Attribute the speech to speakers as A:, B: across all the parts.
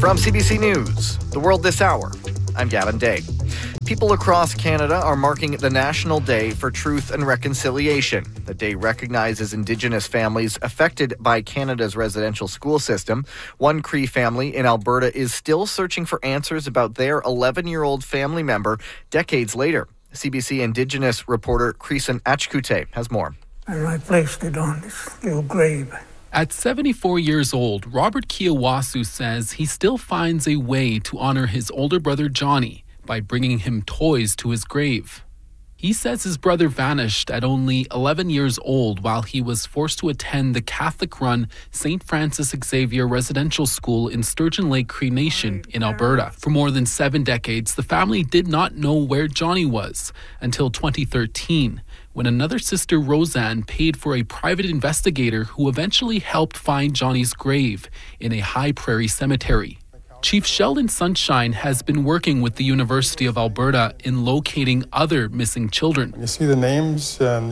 A: From CBC News, The World This Hour, I'm Gavin Day. People across Canada are marking the National Day for Truth and Reconciliation. The day recognizes Indigenous families affected by Canada's residential school system. One Cree family in Alberta is still searching for answers about their 11-year-old family member decades later. CBC Indigenous reporter Creason Achkute has more.
B: And I placed it on this little grave.
C: At 74 years old, Robert Kiawasu says he still finds a way to honor his older brother Johnny by bringing him toys to his grave. He says his brother vanished at only 11 years old while he was forced to attend the Catholic-run St. Francis Xavier Residential School in Sturgeon Lake Cree Nation in Alberta. For more than 7 decades, the family did not know where Johnny was until 2013, when another sister, Roseanne, paid for a private investigator who eventually helped find Johnny's grave in a High Prairie cemetery. Chief Sheldon Sunshine has been working with the University of Alberta in locating other missing children.
D: You see the names and,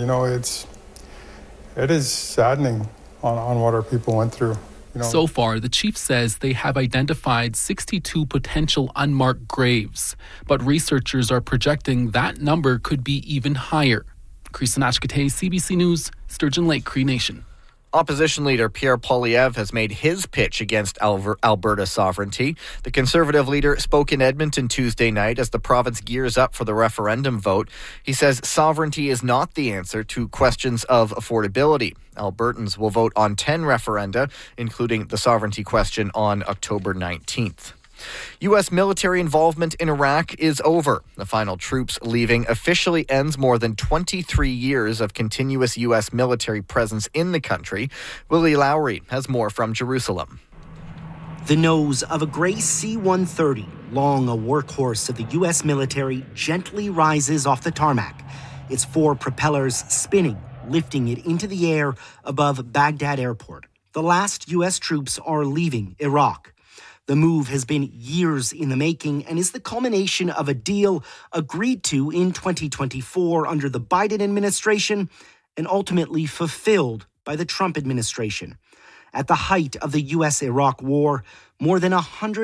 D: it is saddening on what our people went through.
C: So far, the chief says they have identified 62 potential unmarked graves, but researchers are projecting that number could be even higher. Creason Achkute, CBC News, Sturgeon Lake Cree Nation.
A: Opposition leader Pierre Poilievre has made his pitch against Alberta sovereignty. The Conservative leader spoke in Edmonton Tuesday night as the province gears up for the referendum vote. He says sovereignty is not the answer to questions of affordability. Albertans will vote on 10 referenda, including the sovereignty question on October 19th. U.S. military involvement in Iraq is over. The final troops leaving officially ends more than 23 years of continuous U.S. military presence in the country. Willie Lowry has more from Jerusalem.
E: The nose of a gray C-130, long a workhorse of the U.S. military, gently rises off the tarmac. Its 4 propellers spinning, lifting it into the air above Baghdad Airport. The last U.S. troops are leaving Iraq. The move has been years in the making and is the culmination of a deal agreed to in 2024 under the Biden administration and ultimately fulfilled by the Trump administration. At the height of the U.S.-Iraq war, more than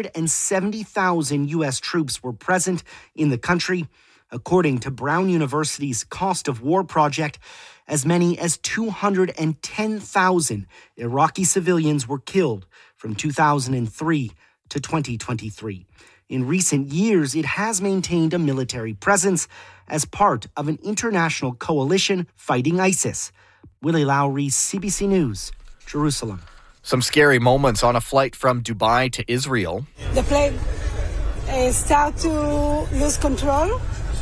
E: 170,000 U.S. troops were present in the country. According to Brown University's Cost of War project, as many as 210,000 Iraqi civilians were killed from 2003 to 2023. In recent years, it has maintained a military presence as part of an international coalition fighting ISIS. Willie Lowry, CBC News, Jerusalem.
A: Some scary moments on a flight from Dubai to Israel.
F: The plane start to lose control.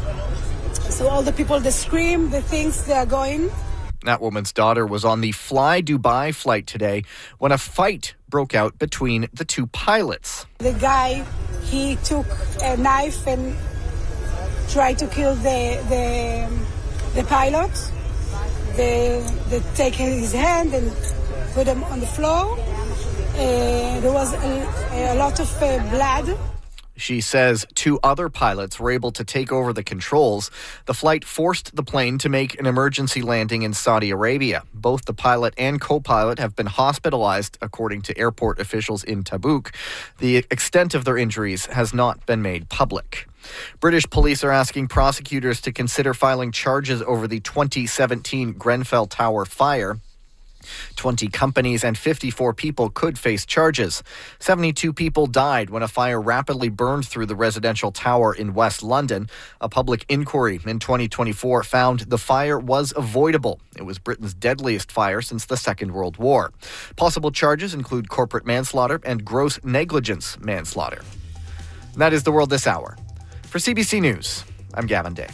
F: So all the people, they scream, they think they are going.
A: That woman's daughter was on the Fly Dubai flight today when a fight broke out between the two pilots.
F: The guy, he took a knife and tried to kill the pilot. They take his hand and put him on the floor. There was a lot of blood.
A: She says 2 other pilots were able to take over the controls. The flight forced the plane to make an emergency landing in Saudi Arabia. Both the pilot and co-pilot have been hospitalized, according to airport officials in Tabuk. The extent of their injuries has not been made public. British police are asking prosecutors to consider filing charges over the 2017 Grenfell Tower fire. 20 companies and 54 people could face charges. 72 people died when a fire rapidly burned through the residential tower in West London. A public inquiry in 2024 found the fire was avoidable. It was Britain's deadliest fire since the Second World War. Possible charges include corporate manslaughter and gross negligence manslaughter. And that is The World This Hour. For CBC News, I'm Gavin Day.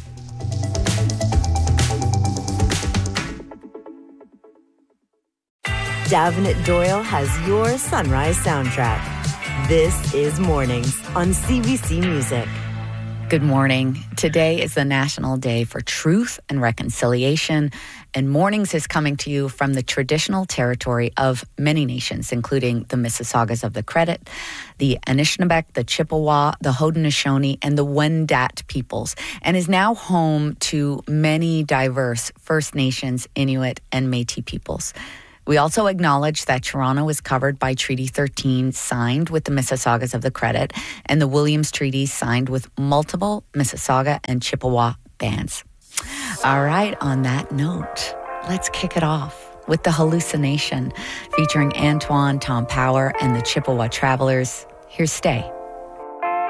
G: Davenant Doyle has your sunrise soundtrack. This is Mornings on CBC Music.
H: Good morning. Today is the National Day for Truth and Reconciliation, and Mornings is coming to you from the traditional territory of many nations, including the Mississaugas of the Credit, the Anishinaabe, the Chippewa, the Haudenosaunee, and the Wendat peoples, and is now home to many diverse First Nations, Inuit, and Métis peoples. We also acknowledge that Toronto is covered by Treaty 13 signed with the Mississaugas of the Credit and the Williams Treaty signed with multiple Mississauga and Chippewa bands. All right, on that note, let's kick it off with The Hallucination featuring Antoine, Tom Power, and the Chippewa Travelers. Here's Stay.